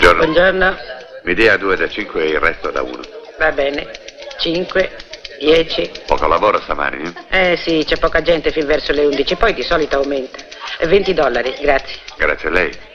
Buongiorno. Buongiorno. Mi dia 2 da 5 e il resto da 1. Va bene. 5, 10. Poco lavoro stamani, Sì, c'è poca gente fin verso le 11, poi di solito aumenta. $20, grazie. Grazie a lei.